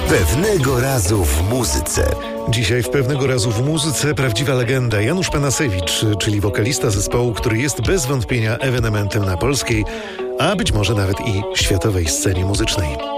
Pewnego razu w muzyce. Dzisiaj w Pewnego razu w muzyce prawdziwa legenda Janusz Panasewicz, czyli wokalista zespołu, który jest bez wątpienia ewenementem na polskiej, a być może nawet i światowej scenie muzycznej.